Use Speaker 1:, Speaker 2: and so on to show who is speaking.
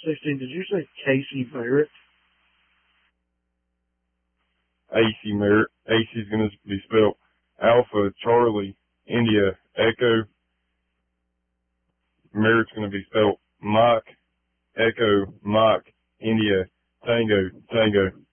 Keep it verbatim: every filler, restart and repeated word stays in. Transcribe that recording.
Speaker 1: sixteen, did you say Casey Merritt?
Speaker 2: A C Merritt. A C is going to be spelled Alpha, Charlie, India, Echo. Merritt's going to be spelled Mike, Echo, Mike, India, Tango, Tango.